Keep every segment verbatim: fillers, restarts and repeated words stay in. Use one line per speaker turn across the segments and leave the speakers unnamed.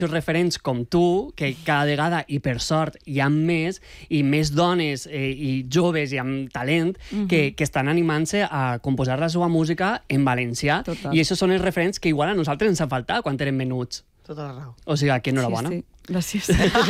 referents com tu, que cada vegada, i per sort, hi ha més, i més dones eh, i joves i amb talent uh-huh. que, que estan animant-se a composar la seva música en valencià. Total. I això són els referents que igual a nosaltres ens ha faltat quan érem menuts.
Tota la raó.
O sigui, que enhorabona.
Sí, sí. Gràcies.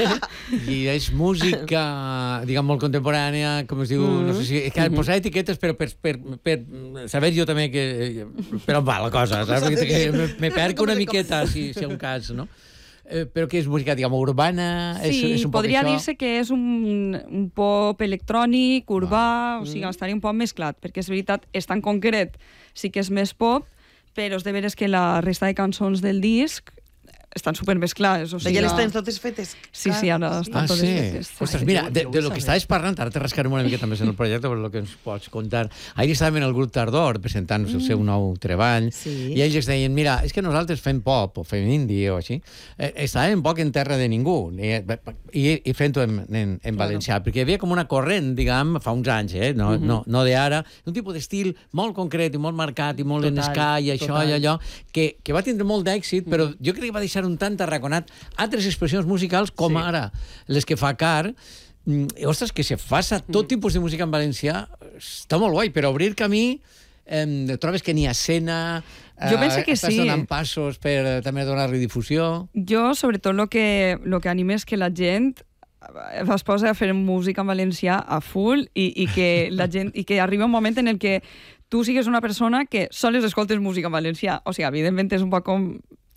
I és música, diguem, molt contemporània, com es diu, mm-hmm. no sé si... És que mm-hmm. posar etiquetes, però per, per, per saber jo també que... Per on va la cosa, saps? Perquè que me, me perc una miqueta, si, si hi ha un cas, no? Eh, però que és música, diguem, urbana?
Sí, és, és un podria dir-se que és un, un pop electrònic, urbà, ah. o sigui, mm. estaria un poc mesclat, perquè és veritat, és tan concret, sí que és més pop, però és de veres que la resta de cançons del disc estan supermesclades. O sigui,
ja les tens totes fetes?
Sí, sí, ara estan
ah,
totes
sí?
fetes.
Ostres, mira, de, de lo que estaves parlant, ara te rascarem una miqueta més en el projecte, per lo que ens pots contar. Ahir estàvem en el grup Tardor presentant mm. el seu nou treball, sí. i ells ens deien, mira, és que nosaltres fem pop, o fem indie, o així, eh, estàvem poc en terra de ningú, i, i, i fent-ho en, en, en valencià, perquè hi havia com una corrent, diguem, fa uns anys, eh, no, mm-hmm. no, no d'ara, un tipus d'estil molt concret i molt marcat, i molt total, en ska, i això total. I allò, que, que va tindre molt d'èxit, però jo crec que va deixar un tant arraconat altres expressions musicals com sí. ara les que fa Car. Mm, ostres, que se faça tot tipus de música en valencià està molt guai, però obrir camí eh, trobes que n'hi ha escena,
jo penso que
estàs
sí.
donant passos per eh, també donar-li difusió.
Jo, sobretot, el que, lo que anima és que la gent es posa a fer música en valencià a full i, i, que la gent, i que arriba un moment en el que tu sigues una persona que sols escoltes música en valencià. O sigui, evidentment és un poc com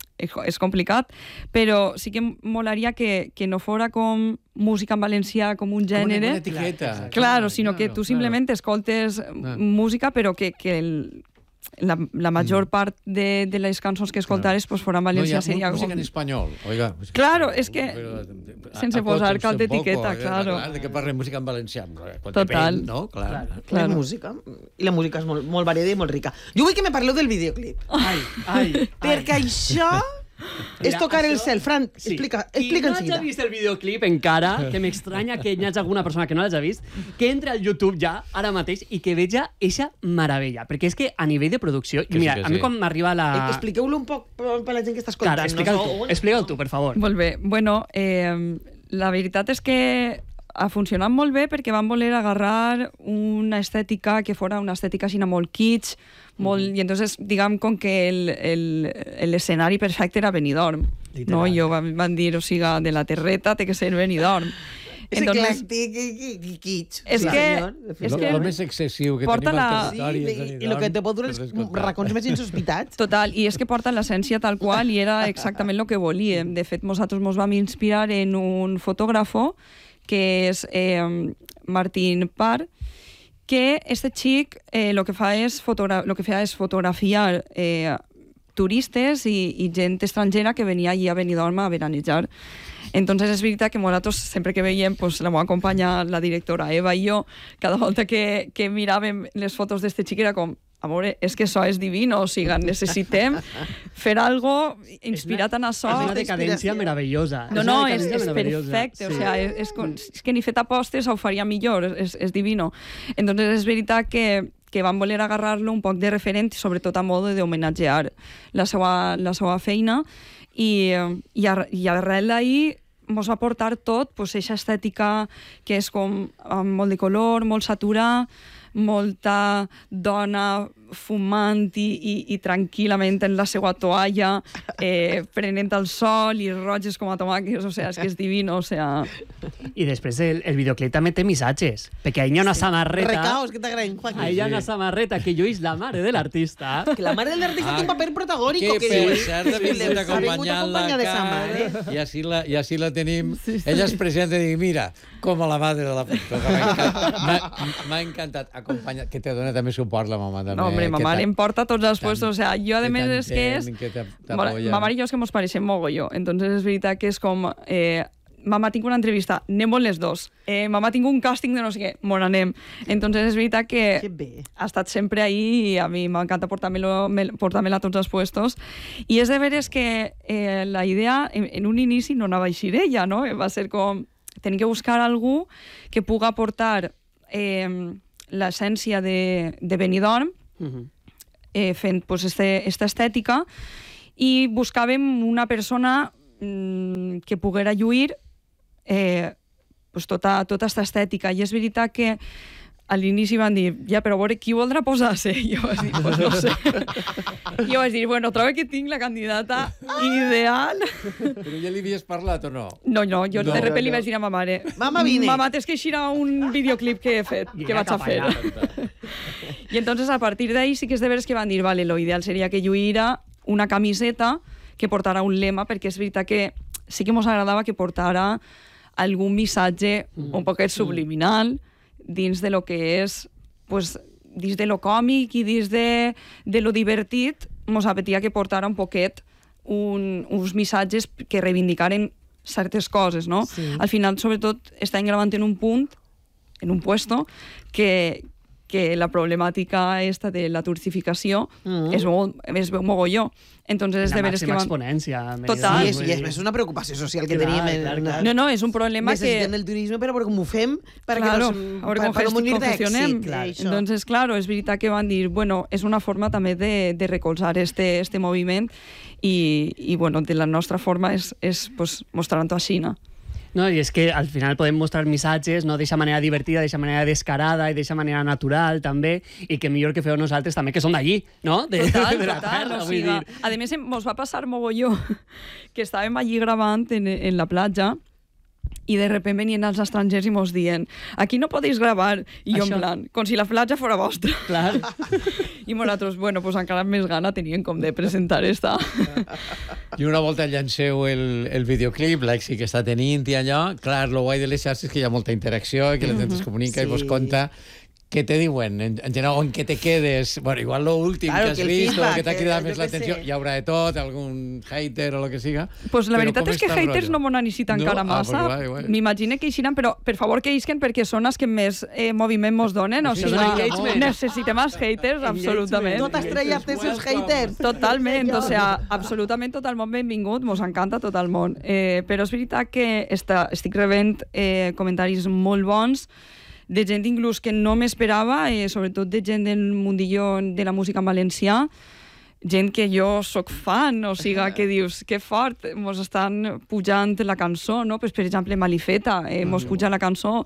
és complicat, però sí que molaria que, que no fora com música en valencià, com un gènere.
Com una etiqueta.
Claro, claro sinó claro, que tu simplement claro. escoltes claro. música, però que, que el, la, la major part de, de les cançons que escoltares claro. pues, fora en valencià.
No, hi ha música en espanyol. Oiga,
claro, és que sense posar cap d'etiqueta, claro.
De què parlem música en valencià?
Total.
No? Clar.
La música. I la música és molt, molt variada i molt rica. Jo vull que me parleu del videoclip.
Ai, ai,
perquè
ai.
això... És
Mira,
tocar
això...
el cel. Fran, explica,
sí.
explica
Qui no hagi vist el videoclip encara, que m'estranya que hi hagi alguna persona que no l'hagi vist, que entre al YouTube ja, ara mateix, i que veja eixa meravella. Perquè és que a nivell de producció...
Que
mira,
sí,
a mi
sí.
quan m'arriba la...
Eh, expliqueu-lo un poc per la gent que està escoltant.
Clar, explica'l
no?
tu, explica'l tu, per favor.
Molt bé. Bueno, eh, la veritat és que ha funcionat molt bé perquè van voler agarrar una estètica que fora una estètica així molt kitsch, molt, mm. i entonces, diguem, com que l'escenari perfecte era Benidorm. No? I jo van, van dir, o sigui, de la terreta té que ser Benidorm.
És eclèctic i kitsch.
És
sí,
que...
És que el més excessiu que tenim
la...
al territori
sí,
és Benidorm.
I el que te pot donar els racons més insospitats.
Total, i és que porta l'essència tal qual i era exactament el que volíem. De fet, nosaltres ens vam inspirar en un fotògrafo que és eh, Martín Parr, que este xic eh, lo que fa és fotogra lo que fa és fotografiar eh, turistes i, i gent estrangera que venia allí a Benidorm a veranejar. Entonces és veritat que nosaltres sempre que veiem pues, la meva companya, la directora Eva i jo, cada volta que, que miràvem les fotos d'este xic era com amore, és que això és divino, o sigui, necessitem fer algo inspirat en això.
És una decadència meravellosa.
No, no, és, és perfecte, sí. O sea, és, és, és que ni fet apostes ho faria millor, és, és divino. Entonces és veritat que que van voler agarrar-lo un poc de referent, sobretot a mode d'homenatgear la seva, la seva feina, i, i, ar, i arrel d'ahir ens va portar tot, pues, eixa estètica que és com amb molt de color, molt satura, molta dona fumant i, i, i tranquil·lament en la seva toalla, eh, prenent el sol i roges com a tomàquets, o sigui, és que és divino, o sigui...
I després el, el videoclip també té missatges, perquè ahí hi ha una samarreta...
Recaos, que t'agraden, Joaquín.
Ahí hi ha una samarreta que lluís la mare de l'artista.
Que la mare de l'artista ah, té un paper protagònic.
Que per cert ha vingut acompanyant la cara, i així la, i així la tenim. Sí, sí. Ella es presenta i diu, mira, com a la madre de la puta. M'ha encantat acompanyar, que te dona també suport la mamà també.
No, hombre, mamà li importa tots els puestos, o sea, jo a més és que és... Mamà i jo és que mos pareixem mogolló, entonces és veritat que és com... Eh, mamà, tinc una entrevista, anem les dos. Eh, mamà, tinc un càsting de no sé què, mon anem. Entonces és veritat que, que ha estat sempre ahí i a mi m'encanta portar-me-la portar a tots els puestos. I és de veres que eh, la idea, en, en un inici no anava a eixir ella, no? Va ser com... Tenim que buscar algú que puga aportar eh, l'essència de, de Benidorm, uh-huh. eh, fent pues, este, esta estètica, i buscàvem una persona mm, que poguera lluir eh, pues tota, tota esta estètica. I és veritat que a l'inici van dir, ja, però a veure, qui voldrà posar-se? I jo vaig dir, pues no sé. I jo vaig dir, bueno, trobo que tinc la candidata ideal.
Però ja li havies parlat o no?
No, no, jo
No,
de repente
no,
li
no.
vaig dir a ma mare,
Mama, vine.
Mama, tens que eixirà un videoclip que he fet,
I
que
era
vaig a
cap
fer.
allà.
I entonces a partir d'ahí sí que és de veres que van dir, vale, lo ideal seria que lluïra una camiseta que portara un lema, perquè és veritat que sí que mos agradava que portara algun missatge un poquet subliminal dins de lo que és, pues, dins de lo còmic i dins de, de lo divertit, mos apetia que portara un poquet un, uns missatges que reivindicaren certes coses, no?
Sí.
Al final, sobretot, estem gravant en un punt, en un puesto, que, que la problemàtica esta de la turcificació
Mm.
es, molt, es veu mogolló. Entonces, és
La
de veres que
màxima
van...
exponència.
Total.
Sí, és, i és més una preocupació social que
Clar,
teníem. en-
clar, clar.
No, no, és un problema
Necessitem
que...
el turisme per a veure com ho fem, per
Claro,
que no,
a veure
per,
com,
per
gesti-
morir
com gestionem.
d'èxit.
Clar.
això.
Entonces, claro, és veritat que van dir, bueno, és una forma també de, de recolzar este, este moviment i, i, bueno, de la nostra forma és, és pues, mostrant-ho així, no?
No, i és que al final podem mostrar missatges no d'eixa manera divertida, d'eixa manera descarada i d'eixa manera natural també, i que millor que feu nosaltres també, que som d'allí, no? De,
Total,
de la
total.
terra,
O
vull
sigui,
dir.
a més, ens va passar mogolló que estàvem allí gravant en, en la platja i de repente venien els estrangers i mos dient aquí no podeu gravar, i jo
Això.
en plan com si la platja fora vostra.
Clar.
I nosaltres, bueno, pues encara més gana tenien com de presentar esta.
I una volta llanceu el, el videoclip, l'èxit que està tenint i allò, clar, el guai de les xarxes és que hi ha molta interacció i que la gent es comunica
Sí.
i vos conta què te diuen, en, en general, on que te quedes. Bueno, igual lo últim
Claro,
que has
que el
vist o
feedback,
que t'ha
eh,
cridat
jo
més
què
l'atenció,
sé.
hi haurà de tot, algun hater o el que siga.
Pues la
Però
veritat
com
és que
està el
haters
rotllo?
no m'ho necessiten
No?
encara
Ah,
massa.
pues guai, guai.
M'imagine que eixiran, però per favor que isquen perquè són els que més eh, moviment mos donen. O
Sí,
sigui,
sí, engagement.
necessitem els haters, absolutament.
Tot estrellar-te els haters.
Totalment, o sea, absolutament tot el món benvingut, mos encanta tot el món. Eh, però és veritat que està, estic rebent eh, comentaris molt bons de gent inclús que no m'esperava, eh, sobretot de gent del mundillo de la música en valencià, gent que jo sóc fan, o sigui, que dius, que fort, mos estan pujant la cançó, no? Pues, per exemple, Malifeta, eh, mos puja la cançó,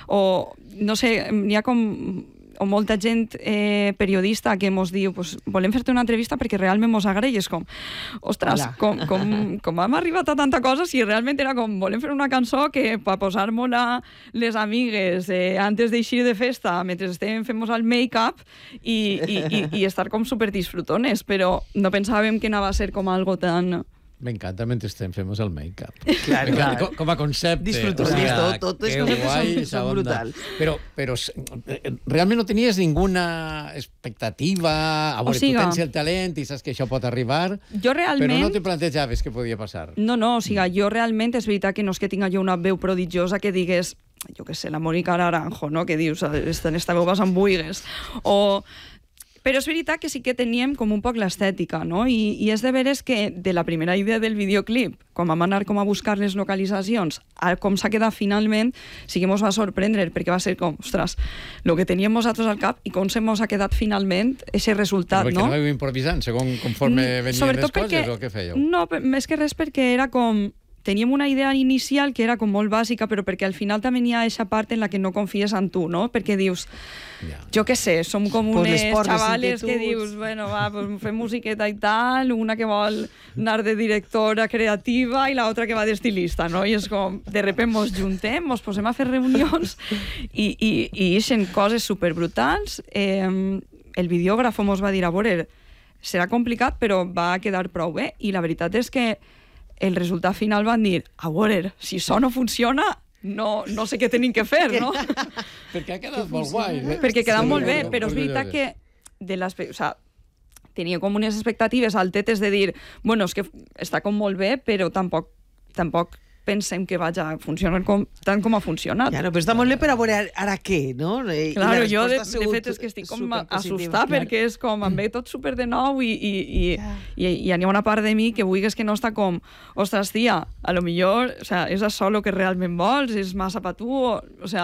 o, no sé, n'hi ha com o molta gent eh, periodista que mos diu pues, volem fer-te una entrevista perquè realment mos agrada i és com, ostres,
Hola.
com, com, com hem arribat a tanta cosa si realment era com, volem fer una cançó que per posar-nos-la les amigues eh, antes d'eixir de festa, mentre estem fent-nos el make-up i, i, i, i estar com super disfrutones, però no pensàvem que anava a ser com algo tan...
M'encanta mentre estem fem el make-up.
Clar,
M'encanta,
clar.
com, com a concepte.
Disfrutar,
o sigui,
tot- tot els
que
conceptes
guai,
són-
esa
són
onda.
brutals.
Però, però eh, realment no tenies ninguna expectativa, a veure,
O sigui,
tu tens el talent i saps que això pot arribar,
Jo realment...
però no te plantejaves què podia passar.
No, no, o sigui, jo realment és veritat que no és que tinga jo una veu prodigiosa que digués, jo què sé, la Mónica Naranjo, no?, que dius, esta, en esta veu vas amb buigues, o... Però és veritat que sí que teníem com un poc l'estètica, no? I, I és de veres que de la primera idea del videoclip, quan vam anar com a buscar les localitzacions, a com s'ha quedat finalment, sí que ens va sorprendre, perquè va ser com, ostres, el que teníem nosaltres al cap i com se mos ha quedat finalment aquest resultat,
Perquè
no?
anàveu improvisant, segon conforme
Mm,
venien
sobretot
les coses,
perquè-
o què fèieu?
No, pe- més que res perquè era com... Teníem una idea inicial que era com molt bàsica, però perquè al final també n'hi ha aquesta part en la que no confies en tu, no? Perquè dius,
Ja.
jo què sé, som com
Pues
unes
les por, les
xavales que
inquietuds.
dius, bueno, va, pues fem musiqueta i tal, una que vol anar de directora creativa i l'altra que va d'estilista, no? I és com, de repente mos juntem, mos posem a fer reunions i, i, i ixen coses superbrutals. Eh, el videògrafo mos va dir, a veure, serà complicat, però va quedar prou bé. I la veritat és que el resultat final van dir, a veure, si això no funciona, no, no sé què tenim que fer, no?
Perquè ha quedat molt guai. Eh?
Perquè queda
Sí,
molt bé,
molt
però és veritat que
orgulloses.
de les, o sea, tenia com unes expectatives altetes de dir, bueno, és que està com molt bé, però tampoc, tampoc pensem que vaig a funcionar com, tant com ha funcionat.
Claro, però està molt bé per a veure ara què, no? I
Claro,
la
jo de,
resposta ha
de
sigut
fet és que estic com
superpositiva.
assustada perquè és com, em ve tot super de nou i, i, i, i, i hi ha una part de mi que vulguis que no està com, ostres, tia, a lo millor, o sea, és això el que realment vols, és massa per tu, o, o sea,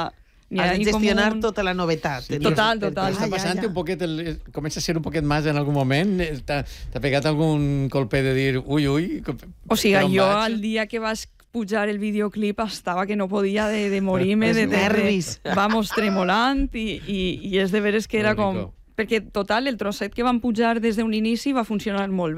Has de gestionar com... tota la novetat.
Sí, total, total.
Està passant ah, ja, ja. un poquet, el, comença a ser un poquet més en algun moment, t'ha pegat algun colpe de dir ui, ui...
O sigui, jo vaig? El dia que vas pujar el videoclip estava que no podia de, de morir-me de, de nervis. De, vamos, tremolant i, i, i és de veres que era com... Perquè, total, el trosset que van pujar des d'un inici va funcionar molt bé.